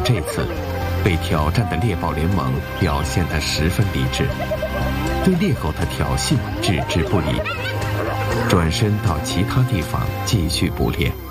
这次被挑战的猎豹联盟表现得十分理智，对猎狗的挑衅置之不理，转身到其他地方继续捕猎。